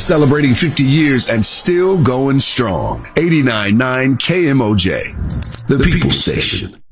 Celebrating 50 years and still going strong. 89.9 KMOJ, the People Station.